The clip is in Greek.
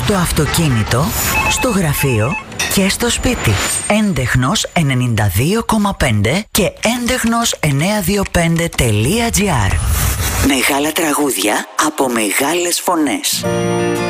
Στο αυτοκίνητο, στο γραφείο και στο σπίτι. Έντεχνος 92,5 και έντεχνος 925.gr. Μεγάλα τραγούδια από μεγάλες φωνές.